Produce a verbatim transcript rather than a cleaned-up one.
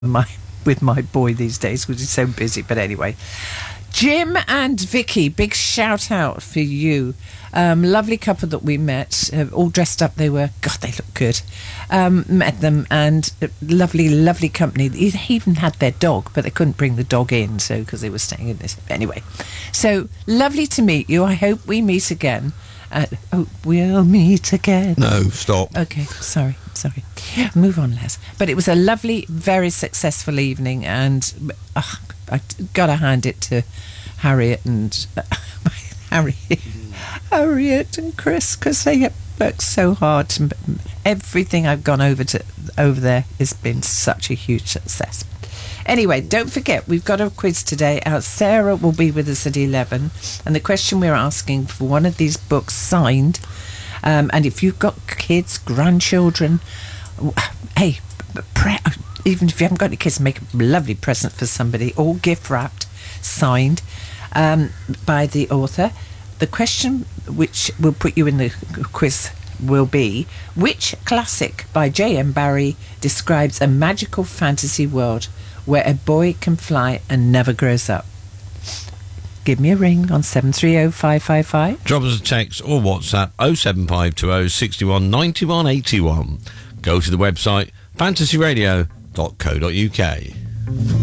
my with my boy these days because he's so busy. But anyway, Jim and Vicky, big shout out for you. Um, lovely couple that we met, uh, all dressed up. They were, God, they look good. Um, met them, and uh, lovely, lovely company. They even had their dog, but they couldn't bring the dog in, so because they were staying in this. Anyway, so lovely to meet you. I hope we meet again. Uh, oh, we'll meet again. No, stop. Okay, sorry, sorry. Move on, Les. But it was a lovely, very successful evening, and uh, I gotta hand it to Harriet and uh, Harriet, Harriet and Chris, because they worked so hard. To, everything I've gone over to over there has been such a huge success. Anyway, don't forget, we've got a quiz today. Uh, Sarah will be with us at eleven, and the question we're asking for one of these books signed, um, and if you've got kids, grandchildren, hey, pre- even if you haven't got any kids, make a lovely present for somebody, all gift wrapped, signed um, by the author. The question which will put you in the quiz will be, which classic by J M Barrie describes a magical fantasy world where a boy can fly and never grows up? Give me a ring on seven three oh five five five. Drop us a text or WhatsApp oh seven five two oh six one nine one eight one. Go to the website fantasy radio dot co dot uk.